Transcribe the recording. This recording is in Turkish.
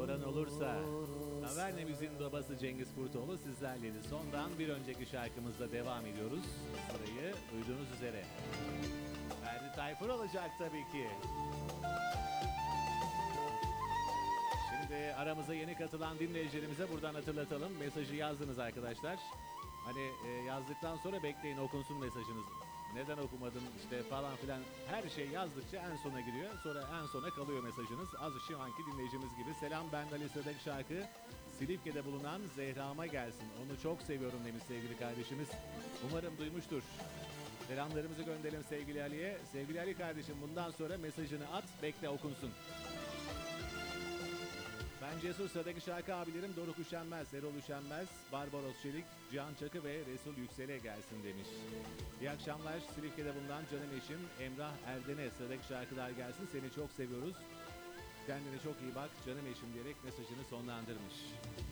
soran olursa, Tavernemizin babası Cengiz Kurtoğlu sizlerleydi. Sondan bir önceki şarkımızla devam ediyoruz. Sırayı duyduğunuz üzere. Ferdi Tayfur olacak tabii ki. Şimdi aramıza yeni katılan dinleyicilerimize buradan hatırlatalım. Mesajı yazdınız arkadaşlar. Hani yazdıktan sonra bekleyin, okunsun mesajınız. Neden okumadın işte falan filan, her şey yazdıkça en sona giriyor. Sonra en sona kalıyor mesajınız. Az şu anki dinleyicimiz gibi. Selam, ben de listedeki şarkı Silifke'de bulunan Zehra'ma gelsin. Onu çok seviyorum demiş sevgili kardeşimiz. Umarım duymuştur. Selamlarımızı gönderelim sevgili Ali'ye. Sevgili Ali kardeşim, bundan sonra mesajını at, bekle okunsun. Ben Cesur, sıradaki şarkı abilerim Doruk Üşenmez, Erol Üşenmez, Barbaros Çelik, Cihan Çakı ve Resul Yüksel'e gelsin demiş. İyi akşamlar, Silifke'de bulunan canım eşim Emrah Erden'e sıradaki şarkılar gelsin, seni çok seviyoruz. Kendine çok iyi bak canım eşim diyerek mesajını sonlandırmış.